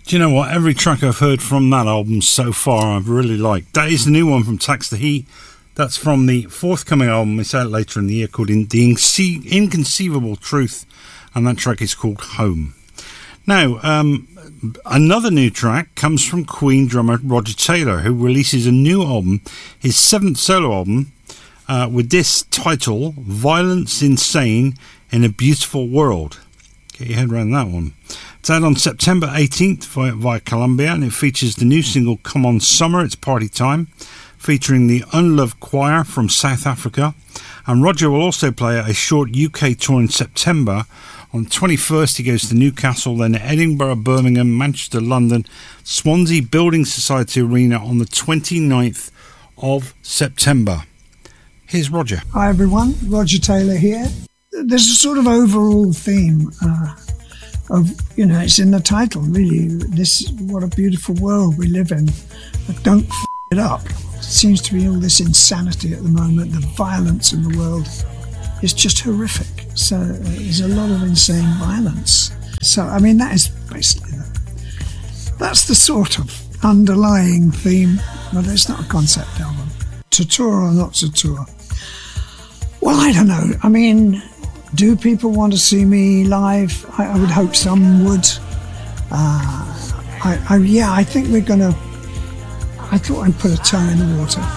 Do you know what? Every track I've heard from that album so far I've really liked. That is the new one from Tax the Heat. That's from the forthcoming album. It's out later in the year, called The Inconceivable Truth, and that track is called Home. Now, another new track comes from Queen drummer Roger Taylor, who releases a new album, his 7th solo album, with this title, Violence Insane in a Beautiful World. Get your head around that one. It's out on September 18th via Columbia, and it features the new single Come On Summer, It's Party Time, featuring the Unloved Choir from South Africa. And Roger will also play a short UK tour in September. On the 21st he goes to Newcastle, then Edinburgh, Birmingham, Manchester, London, Swansea Building Society Arena on the 29th of September. Here's Roger. Hi everyone, Roger Taylor here. There's a sort of overall theme of, it's in the title really, what a beautiful world we live in. But don't f*** it up. It seems to be all this insanity at the moment, the violence in the world is just horrific. So there's a lot of insane violence. So, that is basically that's the sort of underlying theme, but it's not a concept album. To tour or not to tour? Well, I don't know. Do people want to see me live? I would hope some would. I think we're going to... I thought I'd put a toe in the water.